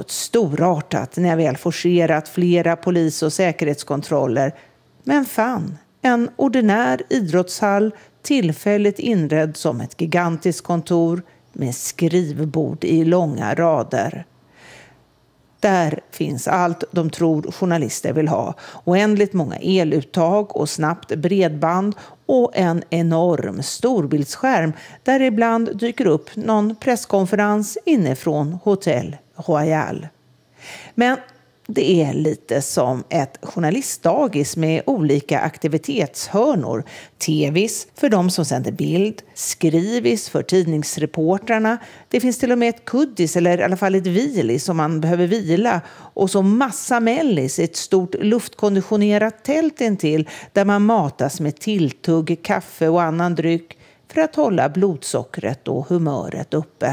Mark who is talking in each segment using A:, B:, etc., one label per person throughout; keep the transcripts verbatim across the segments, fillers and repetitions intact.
A: något storartat när jag väl forcerat flera polis- och säkerhetskontroller, men fann en ordinär idrottshall tillfälligt inredd som ett gigantiskt kontor med skrivbord i långa rader. Där finns allt de tror journalister vill ha. Oändligt många eluttag och snabbt bredband och en enorm storbildsskärm där ibland dyker upp någon presskonferens inifrån Hotel Royal. Men det är lite som ett journalistdagis med olika aktivitetshörnor. T Vs för de som sänder bild, skrivis för tidningsreportrarna. Det finns till och med ett kuddis eller i alla fall ett vilis som man behöver vila. Och så massa mellis, ett stort luftkonditionerat tält intill där man matas med tilltugg, kaffe och annan dryck för att hålla blodsockret och humöret uppe.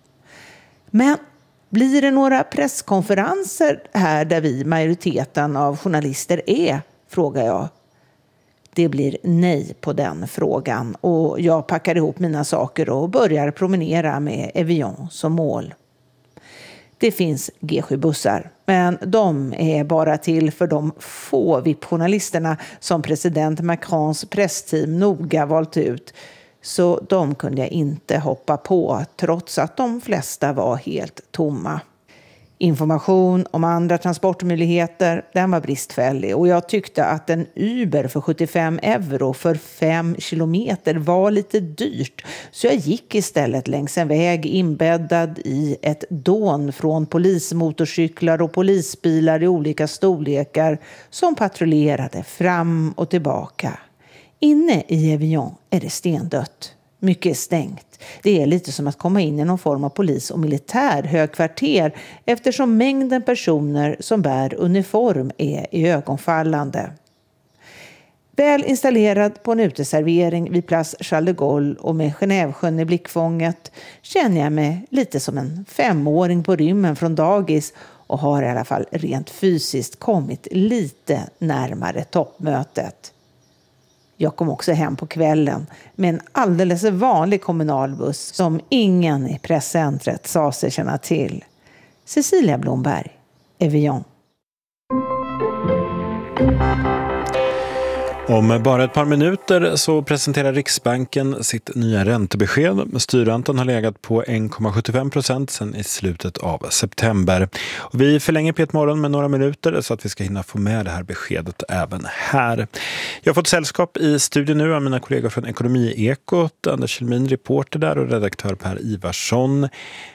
A: Men blir det några presskonferenser här där vi, majoriteten av journalister, är? Frågar jag. Det blir nej på den frågan och jag packar ihop mina saker och börjar promenera med Evian som mål. Det finns G sju-bussar, men de är bara till för de få V I P-journalisterna som president Macrons pressteam noga valt ut. Så de kunde jag inte hoppa på trots att de flesta var helt tomma. Information om andra transportmöjligheter, den var bristfällig och jag tyckte att en Uber för sjuttiofem euro för fem kilometer var lite dyrt. Så jag gick istället längs en väg inbäddad i ett dån från polismotorcyklar och polisbilar i olika storlekar som patrullerade fram och tillbaka. Inne i Evian är det stendött. Mycket är stängt. Det är lite som att komma in i någon form av polis- och militärhögkvarter eftersom mängden personer som bär uniform är i ögonfallande. Väl installerad på en uteservering vid Place Charles de Gaulle och med Genèvesjön i blickfånget känner jag mig lite som en femåring på rymmen från dagis och har i alla fall rent fysiskt kommit lite närmare toppmötet. Jag kom också hem på kvällen med en alldeles vanlig kommunalbuss som ingen i presscentret sa sig känna till. Cecilia Blomberg, Evian.
B: Om bara ett par minuter så presenterar Riksbanken sitt nya räntebesked. Styrräntan har legat på en komma sjuttiofem procent sedan i slutet av september. Och vi förlänger P ett morgon med några minuter så att vi ska hinna få med det här beskedet även här. Jag har fått sällskap i studion nu av mina kollegor från Ekonomiekot, Anders Kjellmin, reporter där, och redaktör Per Ivarsson.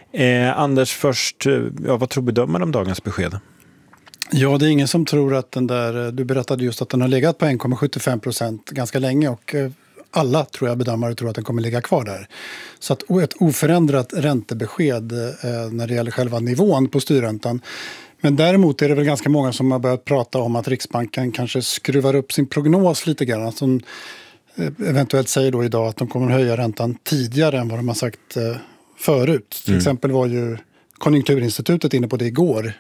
B: Eh, Anders, först, ja, vad tror bedömare om dagens besked?
C: Ja, det är ingen som tror att den där, du berättade just att den har legat på en komma sjuttiofem procent ganska länge och alla tror jag bedömare tror att den kommer ligga kvar där. Så att ett oförändrat räntebesked när det gäller själva nivån på styrräntan. Men däremot är det väl ganska många som har börjat prata om att Riksbanken kanske skruvar upp sin prognos lite grann. Att de eventuellt säger då idag att de kommer höja räntan tidigare än vad de har sagt förut. Till mm. exempel var ju Konjunkturinstitutet inne på det igår.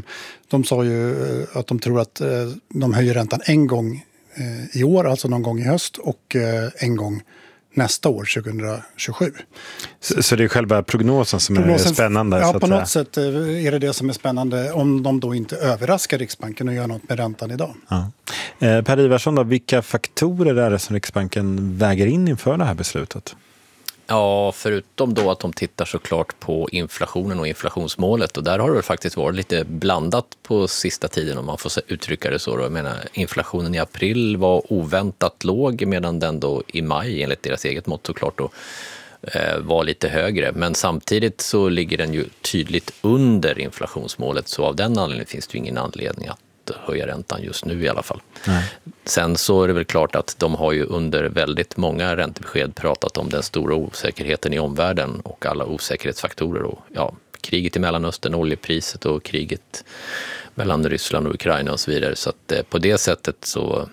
C: De sa ju att de tror att de höjer räntan en gång i år, alltså någon gång i höst, och en gång nästa år, tjugohundratjugosju.
B: Så, så det är själva prognosen som prognosen, är spännande?
C: Ja,
B: så
C: på
B: att
C: något sätt är det det som är spännande om de då inte överraskar Riksbanken och gör något med räntan idag.
B: Ja. Eh, Per Ivarsson, då, vilka faktorer är det som Riksbanken väger in inför det här beslutet?
D: Ja, förutom då att de tittar såklart på inflationen och inflationsmålet, och där har det faktiskt varit lite blandat på sista tiden om man får uttrycka det så. Jag menar, inflationen i april var oväntat låg medan den då i maj enligt deras eget mått såklart då eh, var lite högre. Men samtidigt så ligger den ju tydligt under inflationsmålet, så av den anledningen finns det ju ingen anledning att höja räntan just nu i alla fall. Nej. Sen så är det väl klart att de har ju under väldigt många räntebesked pratat om den stora osäkerheten i omvärlden och alla osäkerhetsfaktorer och ja, kriget i Mellanöstern, oljepriset och kriget mellan Ryssland och Ukraina och så vidare. Så att eh, på det sättet så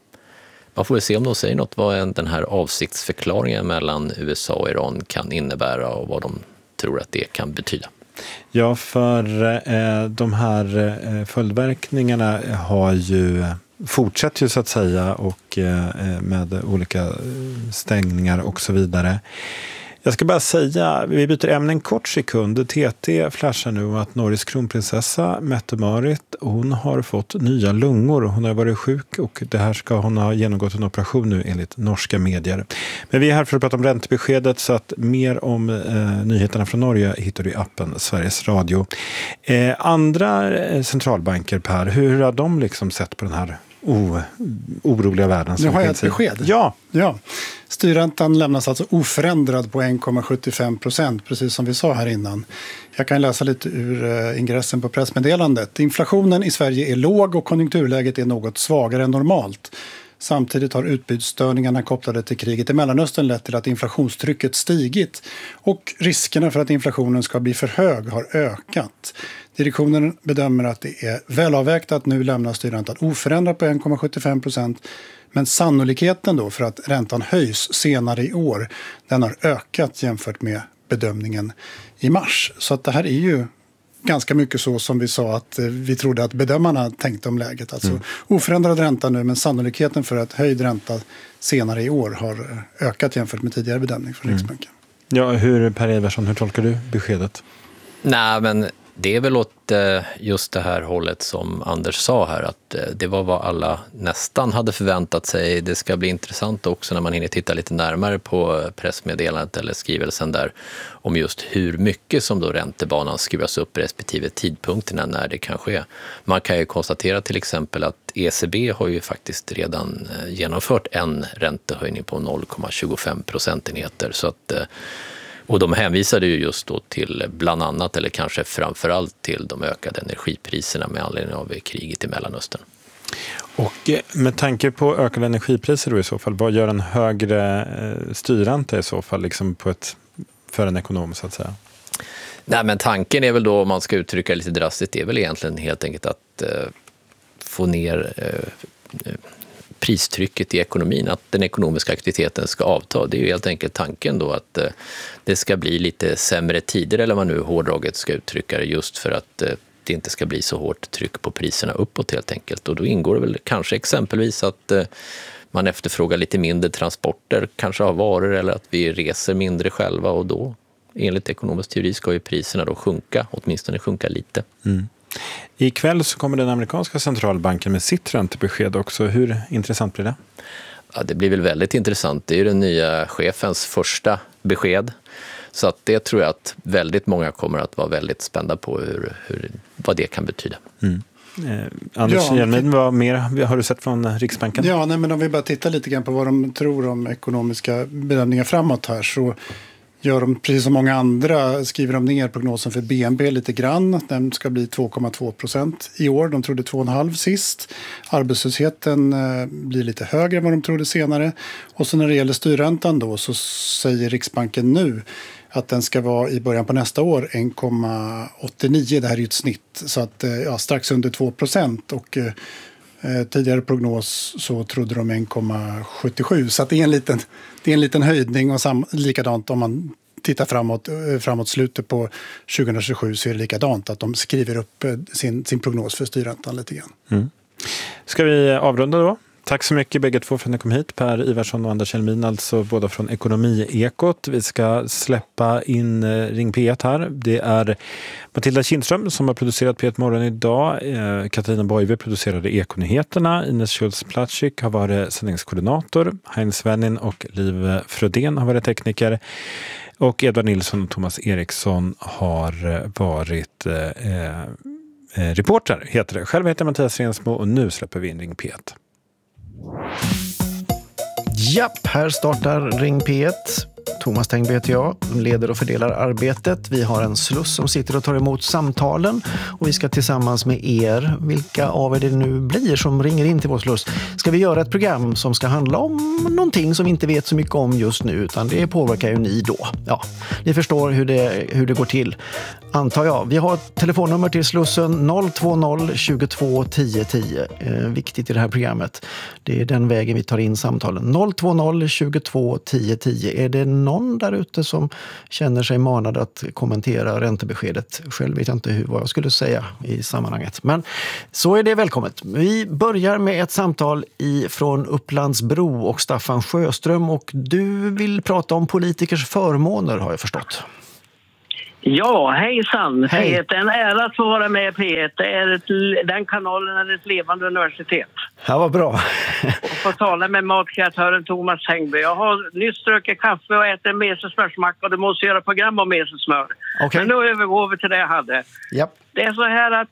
D: man får väl se om de säger något vad den här avsiktsförklaringen mellan U S A och Iran kan innebära och vad de tror att det kan betyda.
B: Ja, för eh, de här eh, följdverkningarna har ju fortsatt ju så att säga och eh, med olika stängningar och så vidare. Jag ska bara säga, vi byter ämne en kort sekund. T T flashar nu om att Norges kronprinsessa Mette-Marit, hon har fått nya lungor. Hon har varit sjuk och det här ska hon ha genomgått en operation nu enligt norska medier. Men vi är här för att prata om räntebeskedet, så att mer om eh, nyheterna från Norge hittar du i appen Sveriges Radio. Eh, andra eh, centralbanker, Per, hur har de liksom sett på den här Oh, oroliga världen?
C: Nu har jag ett besked.
B: Ja.
C: ja. Styrräntan lämnas alltså oförändrad på en komma sjuttiofem procent, precis som vi sa här innan. Jag kan läsa lite ur ingressen på pressmeddelandet. Inflationen i Sverige är låg och konjunkturläget är något svagare än normalt. Samtidigt har utbudsstörningarna kopplade till kriget i Mellanöstern lett till att inflationstrycket stigit och riskerna för att inflationen ska bli för hög har ökat. Direktionen bedömer att det är välavvägt att nu lämna styrräntan oförändrad på en komma sjuttiofem procent, men sannolikheten då för att räntan höjs senare i år, den har ökat jämfört med bedömningen i mars. Så att det här är ju ganska mycket så som vi sa att vi trodde att bedömarna tänkte om läget. Alltså mm. oförändrad ränta nu, men sannolikheten för att höjd ränta senare i år har ökat jämfört med tidigare bedömning från mm. Riksbanken.
B: Ja, hur, Per Iversson, hur tolkar du beskedet?
D: Nej, men det är väl åt just det här hållet som Anders sa här, att det var vad alla nästan hade förväntat sig. Det ska bli intressant också när man hinner titta lite närmare på pressmeddelandet eller skrivelsen där om just hur mycket som då räntebanan skruvas upp respektive tidpunkterna när det kan ske. Man kan ju konstatera till exempel att E C B har ju faktiskt redan genomfört en räntehöjning på noll komma tjugofem procentenheter, så att och de hänvisade ju just då till bland annat, eller kanske framförallt till de ökade energipriserna med anledning av kriget i Mellanöstern.
B: Och med tanke på ökade energipriser då i så fall, vad gör en högre styrränta i så fall liksom på ett, för en ekonom så att säga?
D: Nej, men tanken är väl då, om man ska uttrycka det lite drastiskt, det är väl egentligen helt enkelt att eh, få ner eh, pristrycket i ekonomin, att den ekonomiska aktiviteten ska avta. Det är ju helt enkelt tanken då att eh, det ska bli lite sämre tider, eller man nu hårdraget ska uttrycka det, just för att eh, det inte ska bli så hårt tryck på priserna uppåt helt enkelt. Och då ingår det väl kanske exempelvis att eh, man efterfrågar lite mindre transporter, kanske av varor, eller att vi reser mindre själva, och då enligt ekonomisk teori ska ju priserna då sjunka, åtminstone sjunka lite.
B: Mm. Ikväll så kommer den amerikanska centralbanken med sitt räntebesked också. Hur intressant blir det?
D: Ja, det blir väl väldigt intressant. Det är ju den nya chefens första besked. Så att det tror jag att väldigt många kommer att vara väldigt spända på hur, hur, vad det kan betyda. Mm.
B: Eh, Anders ja, Hjelmlin, vad mer har du sett från Riksbanken?
C: Ja, nej, men om vi bara tittar lite grann på vad de tror om ekonomiska bedömningar framåt här, så gör de, precis som många andra, skriver de ner prognosen för B N P lite grann. Den ska bli två komma två procent i år. De trodde två komma fem sist. Arbetslösheten eh, blir lite högre än vad de trodde senare. Och så när det gäller styrräntan då, så säger Riksbanken nu att den ska vara i början på nästa år en komma åttionio. Det här är ju ett snitt, så att eh, ja, strax under två procent. Och eh, tidigare prognos så trodde de en komma sjuttiosju, så att det är en liten, det är en liten höjning, och sam, likadant om man tittar framåt, framåt slutet på tjugohundratjugosju så är det likadant att de skriver upp sin, sin prognos för styrräntan lite grann. Mm.
B: Ska vi avrunda då? Tack så mycket bägge två för att ni kom hit. Per Iversson och Anders Hjelmlin, alltså båda från Ekonomiekot. Vi ska släppa in Ring P ett här. Det är Matilda Kindström som har producerat P ett Morgon idag. Katarina Boive producerade Ekonyheterna. Ines Schultz-Platschik har varit sändningskoordinator. Heinz Wennin och Liv Frödén har varit tekniker. Och Edvard Nilsson och Thomas Eriksson har varit eh, eh, reporter, heter det. Själv heter jag Mattias Rensmo och nu släpper vi in Ring P ett.
E: Japp, här startar Ring P ett. Thomas Tengby heter jag, leder och fördelar arbetet. Vi har en sluss som sitter och tar emot samtalen och vi ska tillsammans med er, vilka av er det nu blir som ringer in till vår sluss, ska vi göra ett program som ska handla om någonting som vi inte vet så mycket om just nu, utan det påverkar ju ni då. Ja, ni förstår hur det, hur det går till, antar jag. Vi har ett telefonnummer till slussen noll två noll tjugotvå tio tio. Eh, viktigt i det här programmet. Det är den vägen vi tar in samtalen. noll två noll tjugotvå tio tio. Är det någon där ute som känner sig manad att kommentera räntebeskedet? Själv vet jag inte hur, vad jag skulle säga i sammanhanget. Men så är det välkommet. Vi börjar med ett samtal från Upplandsbro och Staffan Sjöström. Och du vill prata om politikers förmåner, har jag förstått.
F: Ja, hejsan.
E: Hej.
F: Det är en ära att få vara med i P ett. Det är ett, den kanalen är ett levande universitet.
E: Ja, vad bra.
F: Och få tala med matkreatören Thomas Tengby. Jag har nyss druckit kaffe och äter en mesesmörsmacka och du måste göra program om mesesmör.
E: Okay.
F: Men nu övergår vi till det jag hade.
E: Yep.
F: Det är så här att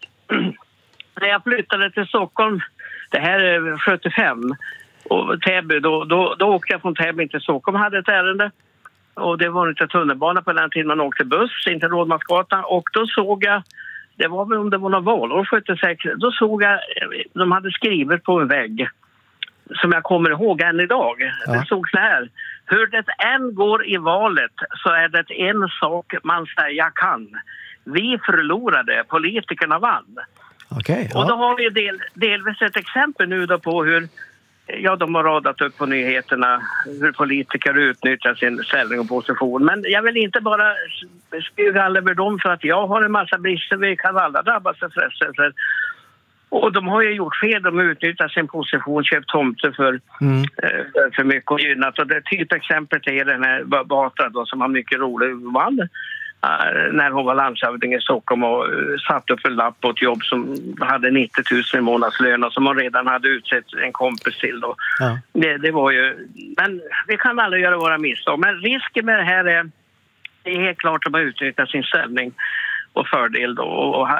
F: när jag flyttade till Stockholm, det här är sjuttiofem, och Täby, då, då, då åkte jag från Täby till Stockholm och hade ett ärende. Och det var inte tunnelbana på den tiden, man åkte buss, inte Rådmansgatan. Och då såg jag, det var väl om det var någon valår sjuttiosex, då såg jag, de hade skrivit på en vägg som jag kommer ihåg än idag. Ja. Det stod så här: hur det än går i valet så är det en sak man säga kan. Vi förlorade, politikerna vann.
E: Okay, ja.
F: Och då har vi del, delvis ett exempel nu då på hur, ja, de har radat upp på nyheterna hur politiker utnyttjar sin ställning och position. Men jag vill inte bara spela alla över dem, för att jag har en massa brister. Vi kan alla drabbas av frestelser. Och de har ju gjort fel. De utnyttjar sin position, köpt tomter för, mm. eh, för mycket och gynnat. Och det typexemplet är den här Batra då, som har mycket rolig vann när hon var landshövding i Stockholm och satt upp en lapp på ett jobb som hade nittio tusen i månadslön och som hon redan hade utsett en kompis till då. Ja. Det, det var ju, men vi kan alla göra våra misstag. Men risken med det här är, det är helt klart att man utnyttjar sin ställning och fördel då och, och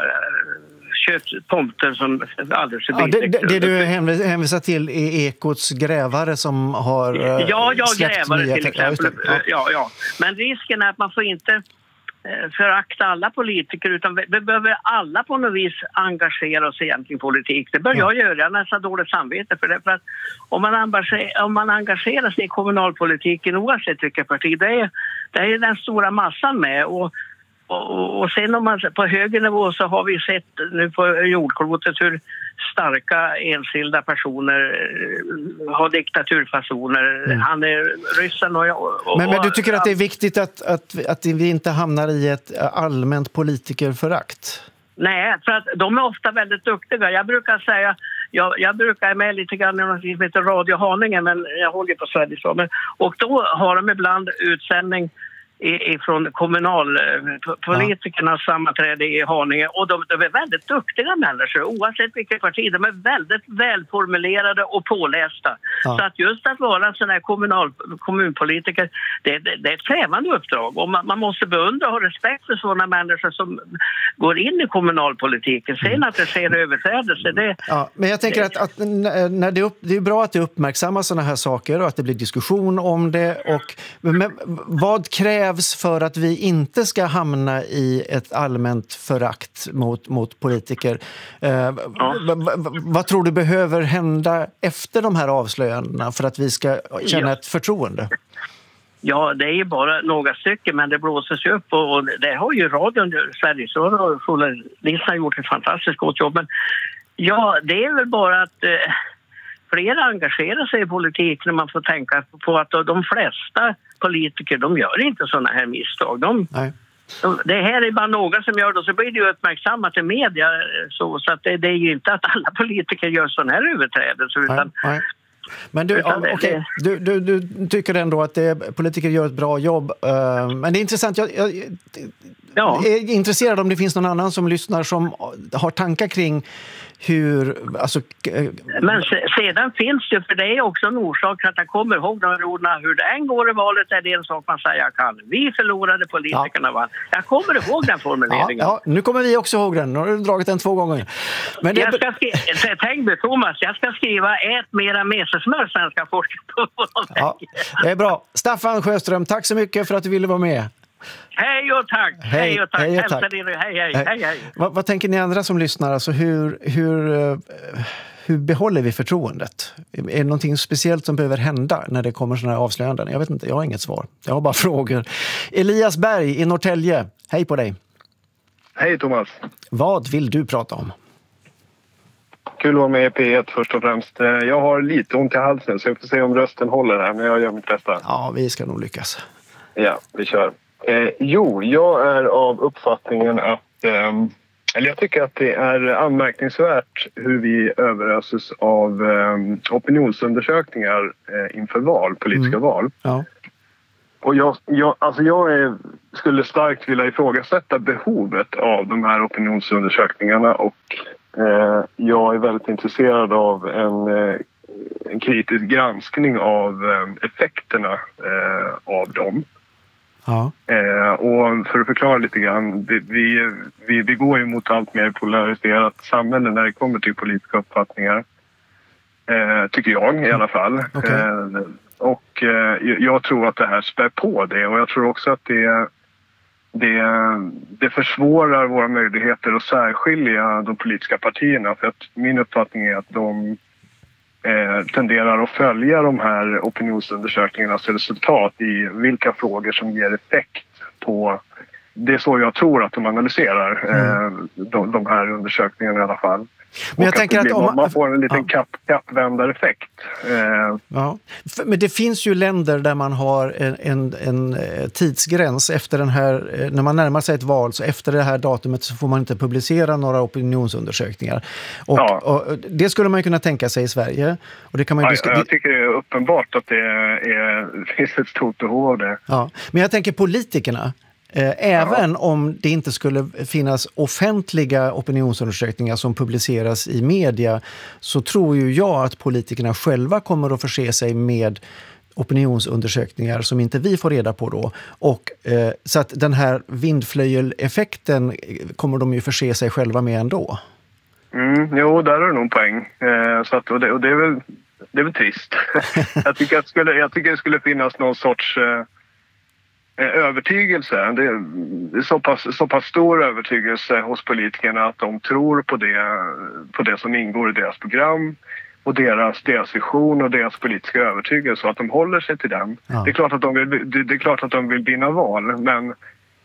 F: köpt tomter som alldeles för
E: billigt. Ja, det, det du hänvisar till är Ekots grävare som har
F: ja, ja,
E: släppt
F: grävare
E: nya
F: till exempel.
E: Ja.
F: Ja, ja. Men risken är att man får inte förakta alla politiker, utan vi behöver alla på något vis engagera oss egentligen i politik. Det bör jag göra. Jag har nästan dåligt samvete för det. För att om man engagerar, om man engagerar sig i kommunalpolitiken oavsett vilka parti, det är, det är den stora massan med. Och, och, och sen om man på högre nivå så har vi sett nu på jordklotet hur starka enskilda personer har diktaturfasoner. Mm. Han är ryssen och, och
E: men, men du tycker att det är viktigt att, att, att vi inte hamnar i ett allmänt politikerförakt?
F: Nej, för att de är ofta väldigt duktiga. Jag brukar säga, jag, jag brukar med lite grann i något som heter Radio Haninge, men jag håller på Sveriges Radio. Och då har de ibland utsändning från kommunalpolitikernas ja. sammanträde i Haninge, och de, de är väldigt duktiga människor oavsett vilket parti. De är väldigt välformulerade och pålästa. Ja. Så att just att vara en sån här kommunal, kommunpolitiker, det, det, det är ett krävande uppdrag, och man, man måste beundra och ha respekt för sådana människor som går in i kommunalpolitiken. Sen att det sker överträdelser, det...
E: Ja, men jag tänker att, att när det, upp, det är bra att det uppmärksammas sådana här saker och att det blir diskussion om det. Och, men vad krävs för att vi inte ska hamna i ett allmänt förakt mot, mot politiker? Eh, ja. v- v- vad tror du behöver hända efter de här avslöjandena för att vi ska känna ja. ett förtroende?
F: Ja, det är ju bara några stycken, men det blåses ju upp, och, och det har ju radion, Sveriges Radio och journalisterna har gjort ett fantastiskt gott jobb. Men ja, det är väl bara att eh, fler engagerar sig i politik när man får tänka på att de flesta politiker, de gör inte sådana här misstag. De,
E: Nej.
F: de, det här är bara några som gör det, och så blir det ju uppmärksammat i media, så, så att det, det är ju inte att alla politiker gör sådana här överträdelser, utan...
E: Nej. Nej. Men du, ja, okay. du, du, du tycker ändå att det, politiker gör ett bra jobb. Uh, men det är intressant. Jag, jag ja. är intresserad om det finns någon annan som lyssnar som har tankar kring hur... Alltså,
F: men sedan finns det, för det är också en orsak att jag kommer ihåg de orden, hur det än går i valet är det en sak man säger jag kan. Vi förlorade, politikerna ja. vann. Jag kommer ihåg den formuleringen.
E: Ja, ja, nu kommer vi också ihåg den. Nu har du dragit den två gånger. Men det...
F: Jag ska skriva, tänk mig, Thomas, jag ska skriva ät mera mesesmör, svenska forskare.
E: Ja, det är bra. Staffan Sjöström, tack så mycket för att du ville vara med.
F: Hej och tack. Hej, hej och tack. Hej och tack. Hej, hej, hej, hej, hej.
E: Vad, vad tänker ni andra som lyssnar? Alltså hur, hur, hur behåller vi förtroendet? Är det någonting speciellt som behöver hända när det kommer sådana här avslöjanden? Jag vet inte, jag har inget svar. Jag har bara frågor. Elias Berg i Norrtälje, hej på dig.
G: Hej Thomas.
E: Vad vill du prata om?
G: Kul att vara med i P ett först och främst. Jag har lite ont i halsen så jag får se om rösten håller här, men jag gör mitt bästa.
E: Ja, vi ska nog lyckas.
G: Ja, vi kör. Eh, jo, jag är av uppfattningen att... Eh, eller jag tycker att det är anmärkningsvärt hur vi överöses av eh, opinionsundersökningar eh, inför val, politiska mm. val.
E: Ja.
G: Och jag, jag, alltså jag är, skulle starkt vilja ifrågasätta behovet av de här opinionsundersökningarna och eh, jag är väldigt intresserad av en, eh, en kritisk granskning av eh, effekterna eh, av dem.
E: Ja.
G: Eh, och för att förklara lite grann, vi, vi, vi, vi går ju mot allt mer polariserat samhälle när det kommer till politiska uppfattningar. Eh, tycker jag i alla fall.
E: Okay.
G: Eh, och eh, jag tror att det här spär på det och jag tror också att det, det, det försvårar våra möjligheter att särskilja de politiska partierna. För att min uppfattning är att de eh, tenderar att följa de här opinionsundersökningarnas resultat i vilka frågor som ger effekt på... Det är så jag tror att de analyserar mm. eh, de, de här undersökningarna i alla fall.
E: Men jag tänker att om man,
G: man får en liten ja. kapp, kappvändareffekt. Eh.
E: Ja. Men det finns ju länder där man har en, en, en tidsgräns efter den här, när man närmar sig ett val, så efter det här datumet så får man inte publicera några opinionsundersökningar. Och, ja. och det skulle man ju kunna tänka sig i Sverige. Och det kan man ju
G: ja, jag tycker det är uppenbart att det är, finns ett stort behov av det.
E: Ja. Men jag tänker politikerna. Även ja. om det inte skulle finnas offentliga opinionsundersökningar som publiceras i media, så tror ju jag att politikerna själva kommer att förse sig med opinionsundersökningar som inte vi får reda på då. Och, eh, så att den här vindflöjeleffekten kommer de ju förse sig själva med ändå.
G: Mm, jo, där är det nog poäng. Eh, så att, och, det, och det är väl, det är väl trist. jag, tycker att skulle, jag tycker det skulle finnas någon sorts... Eh, övertygelse. Det är så pass, så pass stor övertygelse hos politikerna att de tror på det, på det som ingår i deras program och deras, deras vision och deras politiska övertygelse och att de håller sig till den. Ja. Det är klart att de vill, det, det är klart att de vill vinna val, men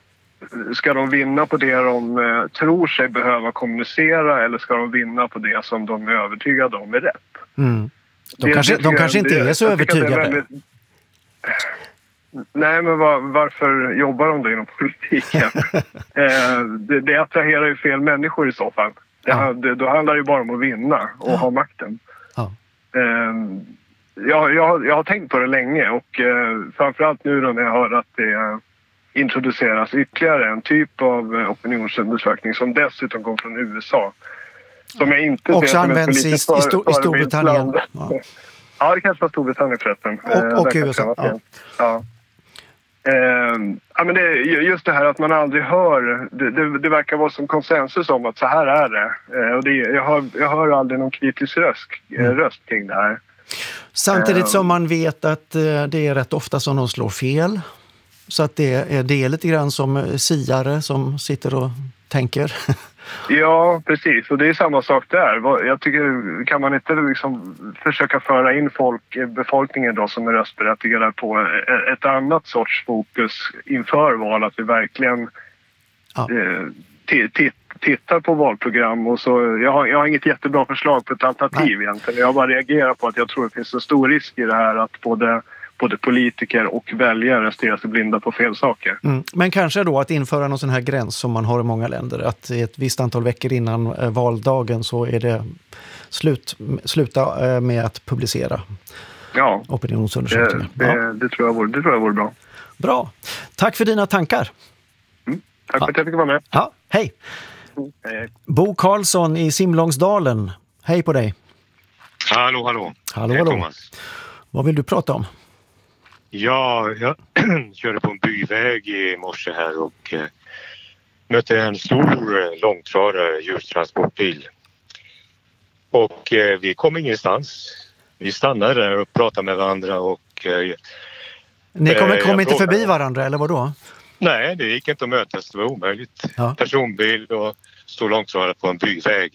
G: ska de vinna på det de eh, tror sig behöva kommunicera eller ska de vinna på det som de är övertygade om är rätt?
E: Mm. De, det, kanske, det, de kanske inte det, är så övertygade. Är väldigt...
G: Nej, men var, varför jobbar de då inom politiken? eh, det, det attraherar ju fel människor i så fall. Det, ja. det, då handlar det ju bara om att vinna och ja. ha makten. Ja. Eh, jag, jag, jag har tänkt på det länge och eh, framförallt nu då när jag hör att det eh, introduceras ytterligare en typ av eh, opinionsundersökning som dessutom kommer från U S A. Som jag inte
E: också används i, för, i, Stor, i Storbritannien.
G: Ja. ja, det kanske var Storbritannien förresten.
E: Och, eh, och U S A. Ja.
G: ja. Eh, ja, men det, just det här att man aldrig hör, det, det, det verkar vara som konsensus om att så här är det. Eh, och det jag, hör, jag hör aldrig någon kritisk röst, mm. röst kring det här.
E: Samtidigt som man vet att eh, det är rätt ofta som de slår fel. Så att det är, det är lite grann som siare som sitter och tänker.
G: Ja, precis. Och det är samma sak där. Jag tycker, kan man inte liksom försöka föra in folk, befolkningen då som är röstberättigade på ett annat sorts fokus inför val, att vi verkligen ja. eh, t- t- tittar på valprogram och så. Jag har, jag har inget jättebra förslag på ett alternativ Nej. egentligen. Jag bara reagerar på att jag tror det finns en stor risk i det här att både Både politiker och väljare stirrar sig blinda på fel saker.
E: Mm. Men kanske då att införa någon sån här gräns som man har i många länder. Att ett visst antal veckor innan eh, valdagen så är det slut, sluta eh, med att publicera
G: ja.
E: opinionsundersökningar.
G: Det, det, ja. det, tror jag vore, det tror jag vore bra.
E: Bra. Tack för dina tankar.
G: Mm. Tack ja. för att jag fick vara med.
E: Ja, hej.
G: Mm. hej, hej.
E: Bo Karlsson i Simlångsdalen. Hej på dig.
H: Hallå, hallå.
E: Hallå,
H: hej,
E: hallå.
H: Thomas.
E: Vad vill du prata om?
H: Ja, jag körde på en byväg i morse här och eh, mötte en stor eh, långtradare djurtransportbil. Och eh, vi kom ingenstans. Vi stannade där och pratade med varandra och... Eh,
E: Ni kom,
H: eh,
E: kom inte frågade, förbi varandra, eller vad då?
H: Nej, det gick inte att mötas. Det var omöjligt. Ja. Personbil och stor långtradare på en byväg.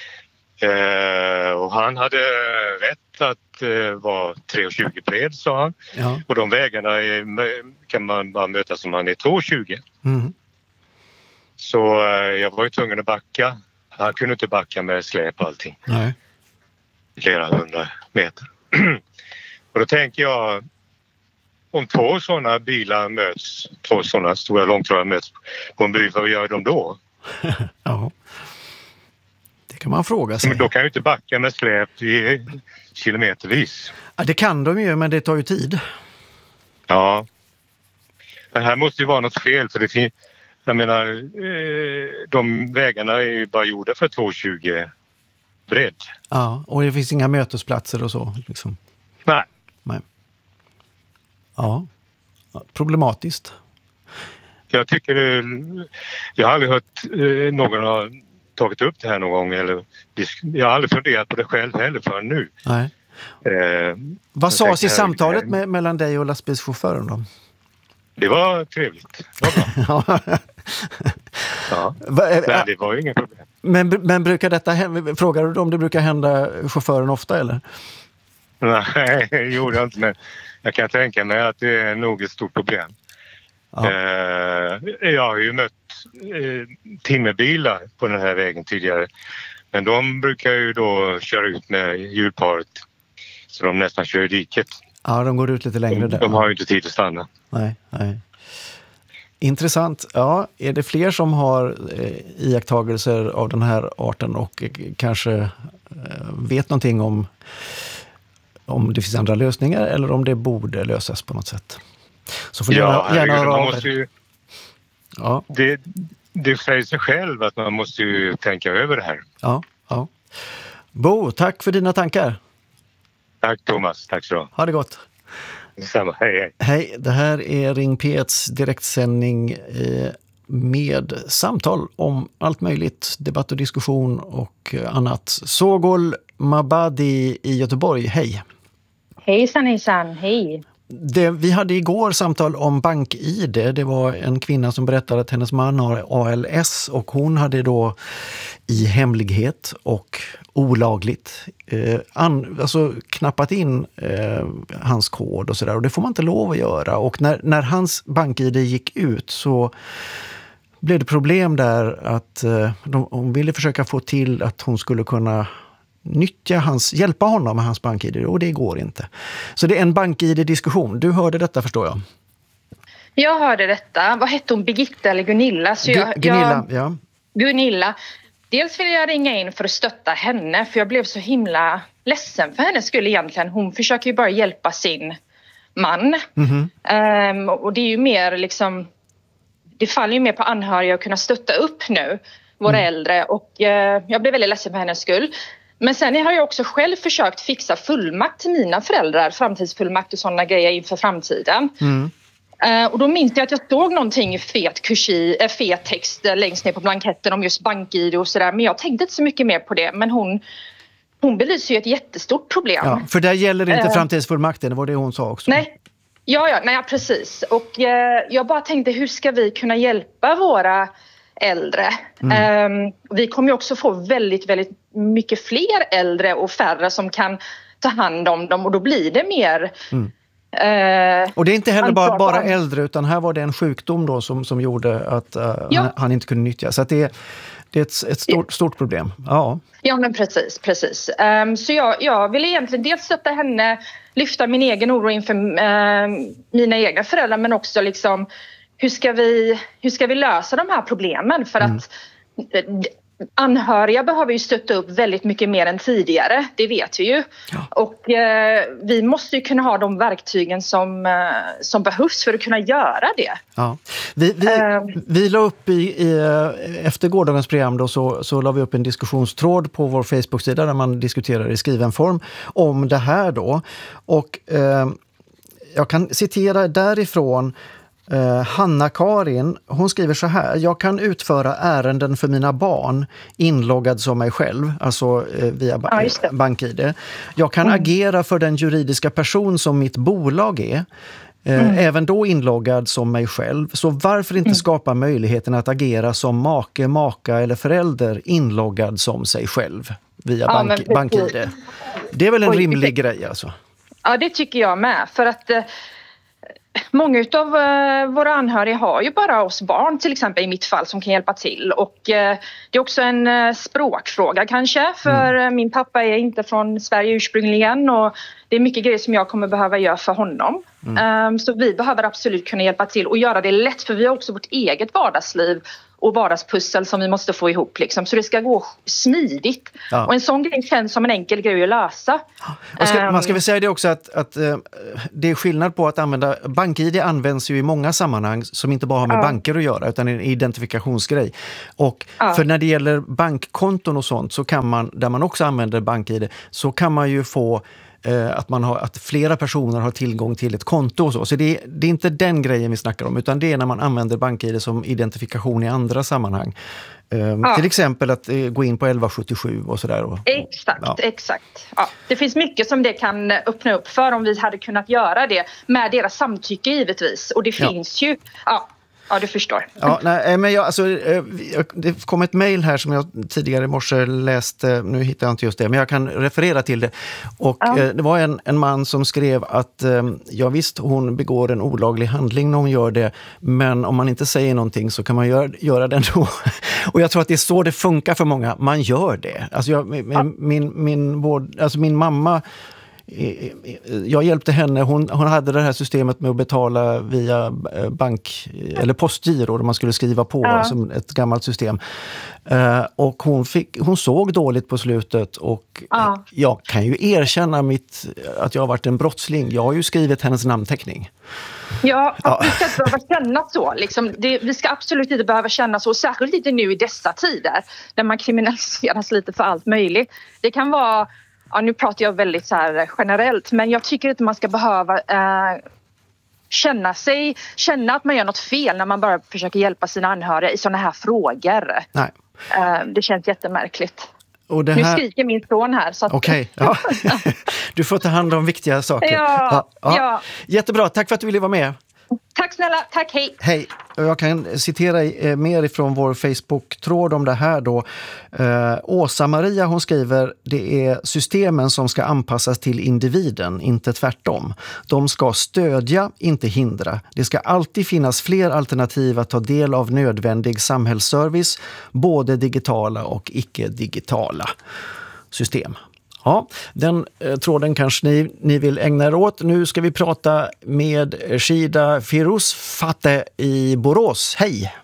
H: Eh, och han hade rätt att eh, vara tre komma tjugo bred, sa han. Ja. Och de vägarna är, kan man bara möta som han är två komma tjugo. Mm. Så eh, jag var ju tvungen att backa. Han kunde inte backa med släp och allting.
E: Nej.
H: Flera hundra meter. Och då tänker jag, om två sådana bilar möts, två sådana stora långtradare möts på en by, vad gör de då?
E: Ja, det kan man fråga sig.
H: Men då kan ju inte backa med släp i kilometervis.
E: Ja, det kan de ju, men det tar ju tid.
H: Ja. Det här måste ju vara något fel, för det finns, jag menar, de vägarna är ju bara gjorda för tvåhundratjugo bredd.
E: Ja, och det finns inga mötesplatser och så liksom.
H: Nej.
E: Nej. Ja, problematiskt.
H: Jag tycker, jag har aldrig hört någon ha tagit upp det här någon gång, eller jag har aldrig funderat på det själv heller förrän nu.
E: Nej.
H: Eh,
E: Vad sades i samtalet med, mellan dig och lastbilschauffören då?
H: Det var trevligt. Det var bra. Ja. Nej, det var ju inget problem.
E: Men, men brukar detta hända, frågar du om det brukar hända chauffören ofta eller?
H: Nej, det gjorde jag inte, men jag kan tänka mig att det är nog ett stort problem. Ja. Eh, jag har ju mött eh, timmerbilar på den här vägen tidigare, men de brukar ju då köra ut med hjulparet så de nästan kör i diket.
E: Ja, de går ut lite längre
H: de,
E: där.
H: De har ju inte tid att stanna.
E: Nej, nej. Intressant. Ja, är det fler som har eh, iakttagelser av den här arten och eh, kanske eh, vet någonting om om det finns andra lösningar eller om det borde lösas på något sätt? Så får
H: ja,
E: gärna, gärna
H: man måste ju,
E: ja.
H: det, det säger sig själv att man måste ju tänka över det här.
E: Ja, ja. Bo, tack för dina tankar.
H: Tack Thomas, tack så.
E: Ha det gott.
H: Detsamma, hej hej.
E: Hej, det här är Ring P etts direktsändning med samtal om allt möjligt, debatt och diskussion och annat. Sogol Mabadi i Göteborg, hej.
I: Hejsan, hejsan, hej.
E: Det, vi hade igår samtal om bank-I D. Det var en kvinna som berättade att hennes man har A L S och hon hade då i hemlighet och olagligt eh, an, alltså knappat in eh, hans kod och sådär, och det får man inte lov att göra. Och när, när hans bank-I D gick ut så blev det problem där att eh, de, de ville försöka få till att hon skulle kunna nyttja hans, hjälpa honom med hans bank-I D, och det går inte. Så det är en bank-I D-diskussion. Du hörde detta, förstår jag.
I: Jag hörde detta. Vad hette hon? Birgitta eller Gunilla? Så jag,
E: Gunilla,
I: jag,
E: ja.
I: Gunilla. Dels ville jag ringa in för att stötta henne, för jag blev så himla ledsen för hennes skull egentligen. Hon försöker ju bara hjälpa sin man. Mm-hmm. Um, och det är ju mer liksom, det faller ju mer på anhöriga att kunna stötta upp nu, våra mm. äldre. Och uh, jag blev väldigt ledsen för hennes skull. Men sen har jag också själv försökt fixa fullmakt till mina föräldrar, framtidsfullmakt och sådana grejer inför framtiden. Mm. Uh, och då minns jag att jag såg någonting i fet kursiv, äh, fet text äh, längst ner på blanketten om just bank-I D och sådär. Men jag tänkte inte så mycket mer på det. Men hon, hon belyser ju ett jättestort problem.
E: Ja, för där gäller inte uh, framtidsfullmakten, det var det hon sa också.
I: Nej, ja, ja nej, precis. Och uh, jag bara tänkte, hur ska vi kunna hjälpa våra äldre? Mm. Um, vi kommer ju också få väldigt, väldigt mycket fler äldre och färre som kan ta hand om dem. Och då blir det mer... Mm.
E: Uh, och det är inte heller bara, bara äldre, utan här var det en sjukdom då som, som gjorde att uh, ja. han, han inte kunde nyttja. Så att det, det är ett, ett stort, stort problem. Ja,
I: ja men precis. precis. Um, så jag, jag vill egentligen dels stötta henne, lyfta min egen oro inför uh, mina egna föräldrar, men också liksom, hur ska vi, hur ska vi lösa de här problemen? För mm. att uh, anhöriga behöver ju stötta upp väldigt mycket mer än tidigare, det vet vi ju. Ja. Och eh, vi måste ju kunna ha de verktygen som, eh, som behövs för att kunna göra det.
E: Ja. Vi, vi, uh, vi la upp i, i, efter gårdagens program då, så, så la vi upp en diskussionstråd på vår Facebook-sida där man diskuterar i skriven form om det här då. Och eh, jag kan citera därifrån. Uh, Hanna-Karin, hon skriver så här: jag kan utföra ärenden för mina barn inloggad som mig själv, alltså uh, via ba- ja, bank-I D. Jag kan mm. agera för den juridiska person som mitt bolag är, uh, mm. även då inloggad som mig själv. Så varför inte mm. skapa möjligheten att agera som make, maka eller förälder inloggad som sig själv via
I: ja,
E: bank- bank-I D? Det är väl en Oj, rimlig det... grej alltså?
I: Ja, det tycker jag med, för att uh... många av uh, våra anhöriga har ju bara oss barn, till exempel i mitt fall, som kan hjälpa till. Och uh, det är också en uh, språkfråga kanske, för mm. uh, min pappa är inte från Sverige ursprungligen och det är mycket grejer som jag kommer behöva göra för honom. Mm. Um, så vi behöver absolut kunna hjälpa till och göra det lätt, för vi har också vårt eget vardagsliv och vardagspussel som vi måste få ihop liksom. Så det ska gå smidigt. Ja. Och en sån grej känns som en enkel grej att lösa.
E: Man ska, um, man ska väl säga det också att, att uh, det är skillnad på att använda BankID. Det används ju i många sammanhang som inte bara har med ja. banker att göra utan en identifikationsgrej. Och ja. för när det gäller bankkonton och sånt så kan man, där man också använder BankID, så kan man ju få Att, man har, att flera personer har tillgång till ett konto och så. Så det, det är inte den grejen vi snackar om, utan det är när man använder BankID som identifikation i andra sammanhang. Um, ja. Till exempel att uh, gå in på elva sjuttiosju och sådär. Och,
I: exakt,
E: ja.
I: exakt. Ja. Det finns mycket som det kan öppna upp för om vi hade kunnat göra det med deras samtycke givetvis. Och det finns ja. ju... Ja. Ja, du förstår.
E: Ja, nej, men jag, alltså, det kom ett mejl här som jag tidigare i morse läste, nu hittar jag inte just det, men jag kan referera till det. Och ja. det var en, en man som skrev att ja visst, hon begår en olaglig handling när hon gör det, men om man inte säger någonting så kan man göra, göra det ändå. Och jag tror att det är så det funkar för många, man gör det. Alltså, jag, min, ja. min, min, vård, alltså min mamma, jag hjälpte henne, hon, hon hade det här systemet med att betala via bank eller postgiro där man skulle skriva på ja. som ett gammalt system. Uh, och hon, fick, hon såg dåligt på slutet och ja. jag kan ju erkänna mitt, att jag har varit en brottsling. Jag har ju skrivit hennes namnteckning.
I: Ja, ja. Vi ska inte behöva känna så. Liksom. Det, vi ska absolut inte behöva känna så, särskilt inte nu i dessa tider där man kriminaliseras lite för allt möjligt. Det kan vara, ja, nu pratar jag väldigt så här generellt, men jag tycker inte man ska behöva eh, känna sig, känna att man gör något fel när man bara försöker hjälpa sina anhöriga i sådana här frågor.
E: Nej.
I: Eh, det känns jättemärkligt.
E: Och det här...
I: Nu skriker min son här. Att...
E: Okej, okay. ja. Du får ta hand om viktiga saker.
I: Ja, ja.
E: ja. Jättebra, tack för att du ville vara med.
I: Tack snälla, tack, hej.
E: Hej, jag kan citera eh, mer ifrån vår Facebook-tråd om det här då. Eh, Åsa-Maria, hon skriver, det är systemen som ska anpassas till individen, inte tvärtom. De ska stödja, inte hindra. Det ska alltid finnas fler alternativ att ta del av nödvändig samhällsservice, både digitala och icke-digitala system. Ja, den eh, tråden kanske ni, ni vill ägna er åt. Nu ska vi prata med Shida Firuz Fatte i Borås. Hej!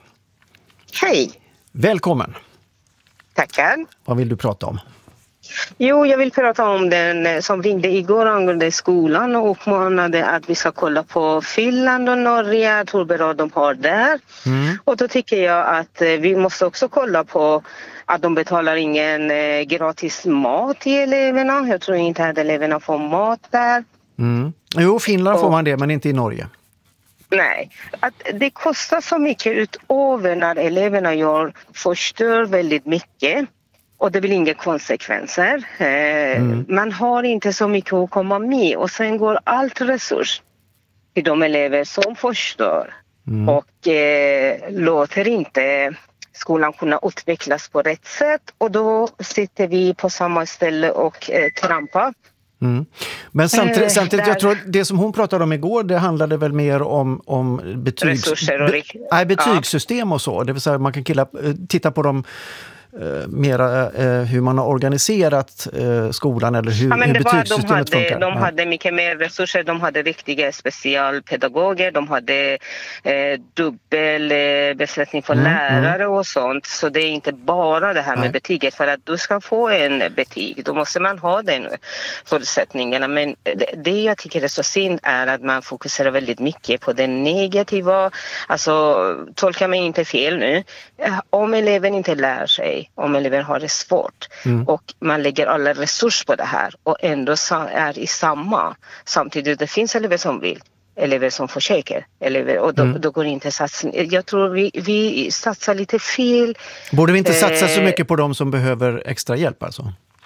J: Hej!
E: Välkommen!
J: Tackar!
E: Vad vill du prata om?
J: Jo, jag vill prata om den som ringde igår angående skolan och uppmanade att vi ska kolla på Finland och Norge, hur bra de har där. Mm. Och då tycker jag att vi måste också kolla på att de betalar ingen eh, gratis mat till eleverna. Jag tror inte att eleverna får mat där.
E: Mm. Jo, Finland och, får man det, men inte i Norge.
J: Nej, att det kostar så mycket utöver när eleverna gör förstör väldigt mycket. Och det blir inga konsekvenser. Eh, mm. Man har inte så mycket att komma med. Och sen går allt resurs till de elever som förstör. Mm. Och eh, låter inte skolan kunna utvecklas på rätt sätt. Och då sitter vi på samma ställe och eh, trampar.
E: Mm. Men samtidigt, samtidigt jag tror det som hon pratade om igår, det handlade väl mer om, om betygs,
J: resurser och
E: be, nej, betygssystem och så. Det vill säga man kan killa, titta på dem Uh, mera uh, hur man har organiserat uh, skolan eller hur,
J: ja, men
E: hur
J: det
E: betygssystemet
J: var, de hade,
E: funkar.
J: De
E: ja.
J: hade mycket mer resurser, de hade riktiga specialpedagoger, de hade eh, dubbel eh, besättning för mm, lärare mm. och sånt. Så det är inte bara det här med Nej. betyget. För att du ska få en betyg, då måste man ha den förutsättningarna. Men det, det jag tycker är så synd är att man fokuserar väldigt mycket på det negativa. Alltså, tolka mig inte fel nu. Om eleven inte lär sig, om elever har det svårt mm. och man lägger alla resurser på det här och ändå är i samma. Samtidigt det finns elever som vill, elever som försöker, elever, och då, mm. då går inte satsning. Jag tror vi, vi satsar lite fel.
E: Borde vi inte satsa så mycket på de som behöver extra hjälp alltså?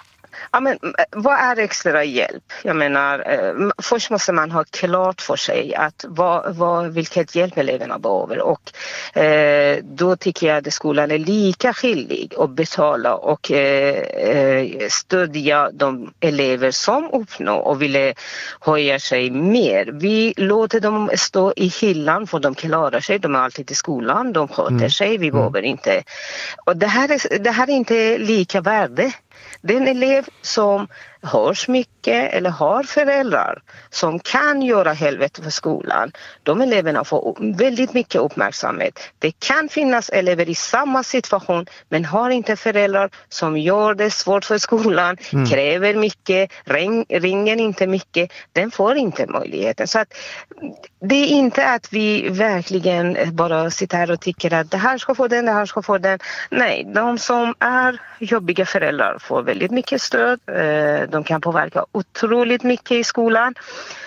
J: Ja, men, vad är extra hjälp? Jag menar, eh, först måste man ha klart för sig att vad, vad, vilket hjälp eleverna behöver. Och eh, då tycker jag att skolan är lika skyldig att betala och eh, stödja de elever som uppnår och vill höja sig mer. Vi låter dem stå i hyllan för de klarar sig. De är alltid i skolan, de sköter mm. sig. Vi behöver mm. inte. Och det här är, det här är inte lika värde. Den elev som hörs mycket eller har föräldrar som kan göra helvete för skolan, de eleverna får väldigt mycket uppmärksamhet. Det kan finnas elever i samma situation men har inte föräldrar som gör det svårt för skolan, mm. kräver mycket, ring, ringer inte mycket, den får inte möjligheten. Så att det är inte att vi verkligen bara sitter här och tycker att det här ska få den, det här ska få den. Nej, de som är jobbiga föräldrar får väldigt mycket stöd. De kan påverka otroligt mycket i skolan.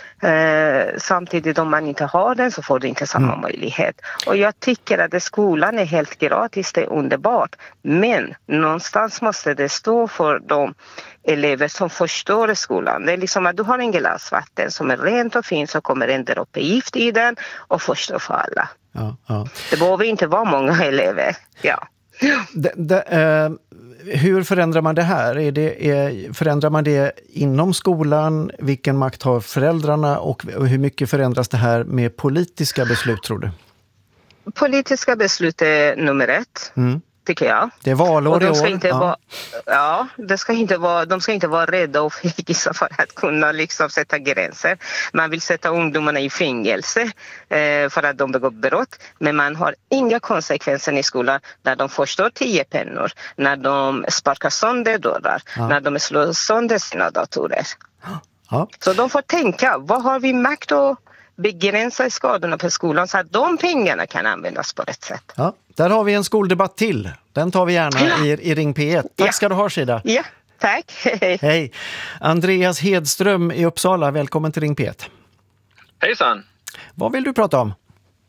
J: Samtidigt om man inte har den så får du inte samma mm. möjlighet. Och jag tycker att skolan är helt gratis, det är underbart. Men någonstans måste det stå för de elever som förstår skolan. Det är liksom att du har en glas vatten som är rent och fint, så kommer en droppe gift i den och förstår för alla. Ja, ja. Det behöver inte vara många elever. Ja.
E: Det, det, eh, hur förändrar man det här? Är det, är, förändrar man det inom skolan? Vilken makt har föräldrarna? Och hur mycket förändras det här med politiska beslut, tror du?
J: Politiska beslut är nummer ett. Mm. Tycker jag.
E: Det är valår i år.
J: Inte ja. Vara, ja, det ska inte vara, de ska inte vara rädda och fegisa för att kunna liksom sätta gränser. Man vill sätta ungdomarna i fängelse eh, för att de begår brott. Men man har inga konsekvenser i skolan när de förstår tio pennor. När de sparkar sönder dörrar. Ja. När de slår sönder sina datorer. Ja. Så de får tänka, vad har vi makt att begränsa skadorna på skolan så att de pengarna kan användas på rätt sätt.
E: Ja, där har vi en skoldebatt till. Den tar vi gärna ja. i, i Ring P ett. Tack ja. ska du ha, Shida.
J: Ja, tack. Hej.
E: Hej. Andreas Hedström i Uppsala, välkommen till Ring P ett.
K: Hejsan.
E: Vad vill du prata om?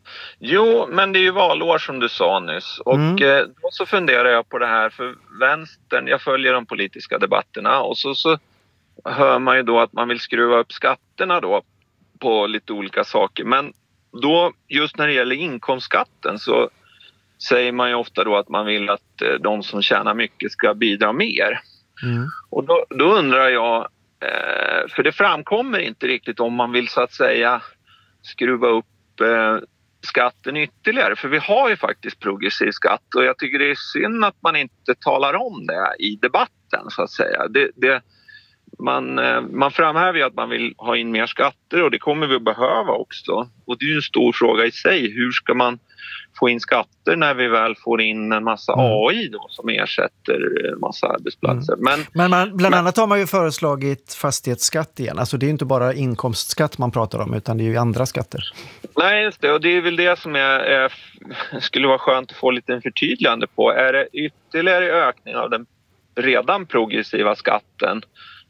K: Jo, men det är ju valår som du sa nyss. Och mm. eh, då så funderar jag på det här för vänstern. Jag följer de politiska debatterna och så, så hör man ju då att man vill skruva upp skatterna då på lite olika saker. Men då just när det gäller inkomstskatten så säger man ju ofta då att man vill att de som tjänar mycket ska bidra mer. Mm. Och då, då undrar jag, eh, för det framkommer inte riktigt om man vill så att säga skruva upp eh, skatten ytterligare. För vi har ju faktiskt progressiv skatt och jag tycker det är synd att man inte talar om det i debatten så att säga. Det, det Man, man framhäver ju att man vill ha in mer skatter och det kommer vi att behöva också. Och det är ju en stor fråga i sig. Hur ska man få in skatter när vi väl får in en massa mm. A I då, som ersätter en massa arbetsplatser?
E: Mm.
K: Men,
E: men man, bland
K: men,
E: annat har man ju föreslagit fastighetsskatt igen. Alltså det är ju inte bara inkomstskatt man pratar om utan det är ju andra skatter.
K: Nej, just det. Och det är väl det som är, är, skulle vara skönt att få lite en förtydligande på. Är det ytterligare ökning av den redan progressiva skatten?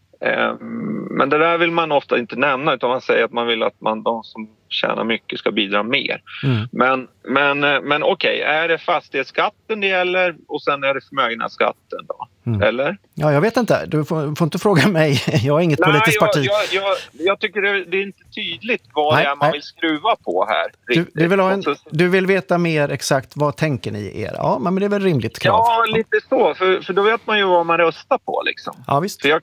K: Men det där vill man ofta inte nämna utan man säger att man vill att man, de som tjänar mycket ska bidra mer. Mm. Men, men, men okej, är det fastighetsskatten det gäller och sen är det förmögenhetsskatten då? Mm. Eller?
E: Ja, jag vet inte. Du får, får inte fråga mig. Jag har inget nej, politiskt
K: jag,
E: parti.
K: Jag, jag, jag tycker det, det är inte tydligt vad nej, det är man nej. vill skruva på här.
E: Du, du, vill ha en, du vill veta mer exakt vad tänker ni er? Ja, men det är väl rimligt krav.
K: Ja, lite så. För, för då vet man ju vad man röstar på liksom.
E: Ja, visst.
K: För jag,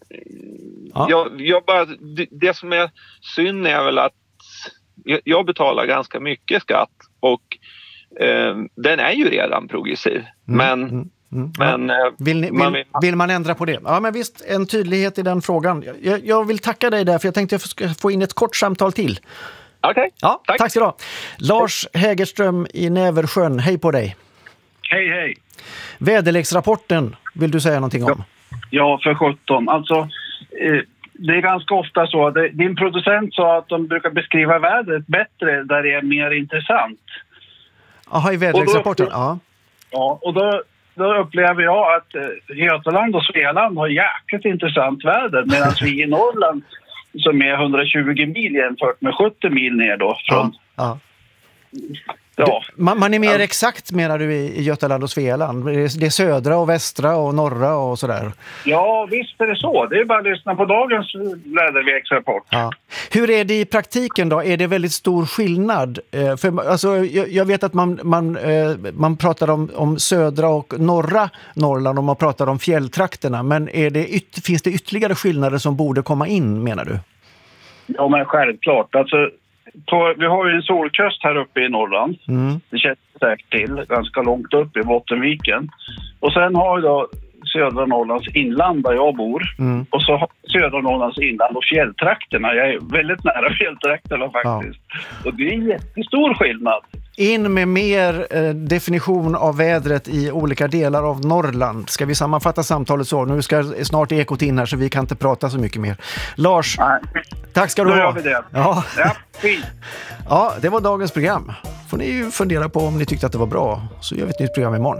K: Ja. Jag, jag bara, det, det som är synd är väl att jag, jag betalar ganska mycket skatt och eh, den är ju redan progressiv. Mm. Men, mm. Mm. men
E: ja. vill, ni, man, vill, vill man ändra på det? Ja, men visst, en tydlighet i den frågan. Jag, jag vill tacka dig där för jag tänkte att jag ska få in ett kort samtal till.
K: Okej, okay.
E: ja, tack. tack ska du ha. Lars Hägerström i Näversjön, hej på dig.
L: Hej, hej.
E: Väderleksrapporten vill du säga någonting om?
L: Ja, för sjutton. Alltså, det är ganska ofta så att din producent sa att de brukar beskriva vädret bättre där det är mer intressant.
E: Jaha, i väderleksrapporten? Ja.
L: Ja, och då, då upplever jag att Götaland och Svealand har jäkligt intressant väder medan vi i Norrland som är hundratjugo mil jämfört med sjuttio mil ner då från
E: ja, ja.
L: Ja.
E: Man, man är mer exakt, menar du, i Götaland och Svealand? Det är södra och västra och norra och sådär.
L: Ja, visst är det så. Det är bara att lyssna på dagens väderleksrapport.
E: Ja. Hur är det i praktiken då? Är det väldigt stor skillnad? Eh, för, alltså, jag, jag vet att man, man, eh, man pratar om, om södra och norra Norrland och man pratar om fjälltrakterna. Men är det yt- finns det ytterligare skillnader som borde komma in, menar du?
L: Ja, men självklart. Alltså, på, vi har ju en solkust här uppe i Norrland. Mm. Det känns säkert till. Ganska långt upp i Bottenviken. Och sen har vi då södra Norrlands inland där jag bor. Mm. Och så har södra Norrlands inland och fjälltrakterna. Jag är väldigt nära fjälltrakterna faktiskt. Ja. Och det är en jättestor skillnad.
E: In med mer eh, definition av vädret i olika delar av Norrland. Ska vi sammanfatta samtalet så? Nu ska snart Ekot in här så vi kan inte prata så mycket mer. Lars, nej. Tack ska du ha.
L: Då gör vi det.
E: Ja.
L: Ja, fint.
E: Ja, det var dagens program. Får ni ju fundera på om ni tyckte att det var bra. Så gör vi ett nytt program imorgon.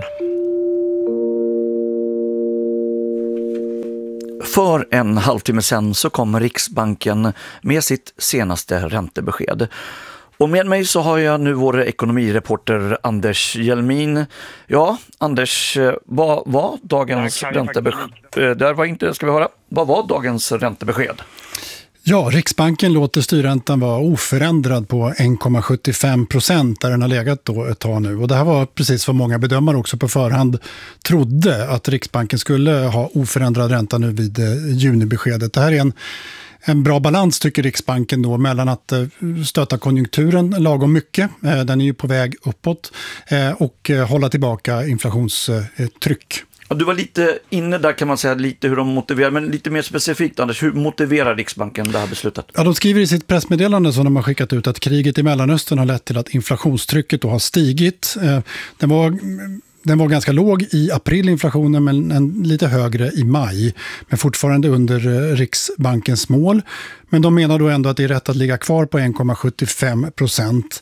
M: För en halvtimme sedan så kommer Riksbanken med sitt senaste räntebesked. Och med mig så har jag nu vår ekonomireporter Anders Hjelmin. Ja, Anders, vad var dagens räntebesked? Där var inte, ska vi höra. Vad var dagens räntebesked?
C: Ja, Riksbanken låter styrräntan vara oförändrad på en komma sjuttiofem procent där den har legat då ett tag nu. Och det här var precis vad många bedömare också på förhand trodde, att Riksbanken skulle ha oförändrad ränta nu vid eh, junibeskedet. Det här är en, en bra balans, tycker Riksbanken då, mellan att eh, stöta konjunkturen lagom mycket, eh, den är ju på väg uppåt, eh, och eh, hålla tillbaka inflationstryck.
M: Ja, du var lite inne där, kan man säga, lite hur de motiverar, men lite mer specifikt, Anders, hur motiverar Riksbanken det här beslutet?
C: Ja, de skriver i sitt pressmeddelande som de har skickat ut att kriget i Mellanöstern har lett till att inflationstrycket då har stigit. Eh, den var... Den var ganska låg i april, inflationen, men en lite högre i maj. Men fortfarande under Riksbankens mål. Men de menar då ändå att det är rätt att ligga kvar på en komma sjuttiofem procent.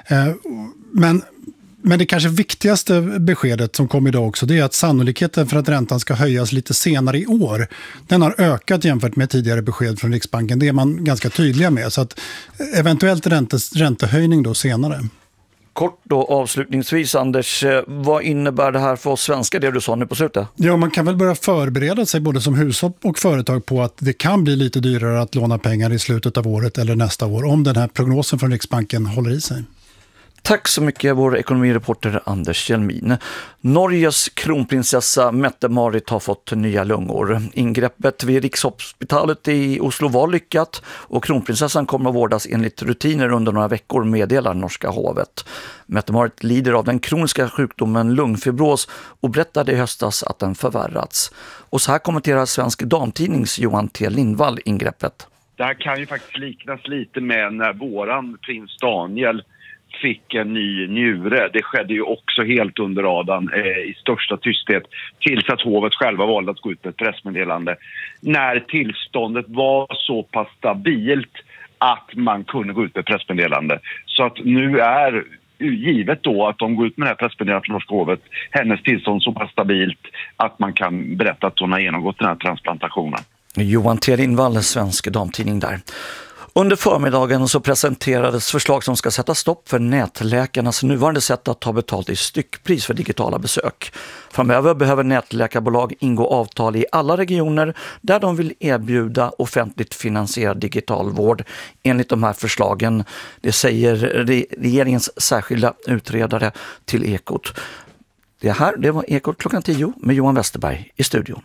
C: Men, men det kanske viktigaste beskedet som kom idag också, det är att sannolikheten för att räntan ska höjas lite senare i år, den har ökat jämfört med tidigare besked från Riksbanken. Det är man ganska tydliga med. Så att eventuellt räntes, räntehöjning då senare.
M: Kort då avslutningsvis, Anders, vad innebär det här för oss svenskar, det du sa nu på slutet?
C: Ja, man kan väl börja förbereda sig både som hushåll och företag på att det kan bli lite dyrare att låna pengar i slutet av året eller nästa år om den här prognosen från Riksbanken håller i sig.
M: Tack så mycket, vår ekonomireporter Anders Hjelmin. Norges kronprinsessa Mette-Marit har fått nya lungor. Ingreppet vid Rikshospitalet i Oslo var lyckat och kronprinsessan kommer att vårdas enligt rutiner under några veckor, meddelar norska hovet. Mette-Marit lider av den kroniska sjukdomen lungfibros och berättade i höstas att den förvärrats. Och så här kommenterar Svensk Damtidnings Johan T. Lindvall ingreppet.
N: Det här kan ju faktiskt liknas lite med när våran prins Daniel fick en ny njure. Det skedde ju också helt under radarn eh, i största tysthet tills att hovet själva valde att gå ut med ett pressmeddelande. När tillståndet var så pass stabilt att man kunde gå ut med ett pressmeddelande. Så att nu är givet då att de går ut med det här pressmeddelandet från norska hovet, hennes tillstånd så pass stabilt att man kan berätta att hon har genomgått den här transplantationen.
M: Johan T. Lindvall, Svensk Damtidning där. Under förmiddagen så presenterades förslag som ska sätta stopp för nätläkarnas nuvarande sätt att ta betalt i styckpris för digitala besök. Framöver behöver nätläkarbolag ingå avtal i alla regioner där de vill erbjuda offentligt finansierad digital vård enligt de här förslagen. Det säger regeringens särskilda utredare till Ekot. Det här det var Ekot klockan tio med Johan Westerberg i studion.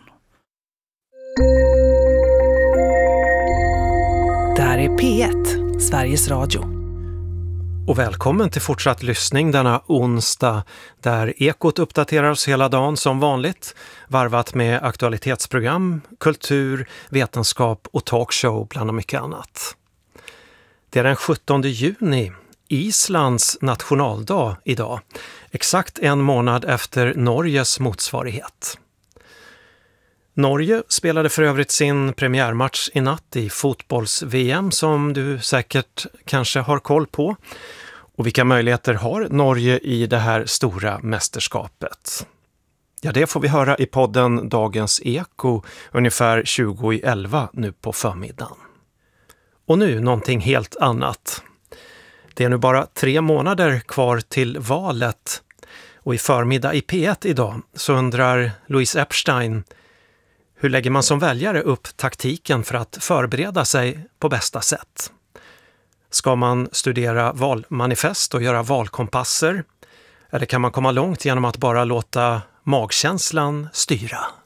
O: Det här är P ett, Sveriges Radio.
P: Och välkommen till fortsatt lyssning denna onsdag där Ekot uppdaterar oss hela dagen som vanligt, varvat med aktualitetsprogram, kultur, vetenskap och talkshow bland mycket annat. Det är den sjuttonde juni, Islands nationaldag idag, exakt en månad efter Norges motsvarighet. Norge spelade för övrigt sin premiärmatch i natt i fotbolls-V M som du säkert kanske har koll på. Och vilka möjligheter har Norge i det här stora mästerskapet? Ja, det får vi höra i podden Dagens Eko ungefär tjugo i elva nu på förmiddagen. Och nu någonting helt annat. Det är nu bara tre månader kvar till valet. Och i förmiddag i P ett idag så undrar Louise Epstein: hur lägger man som väljare upp taktiken för att förbereda sig på bästa sätt? Ska man studera valmanifest och göra valkompasser? Eller kan man komma långt genom att bara låta magkänslan styra?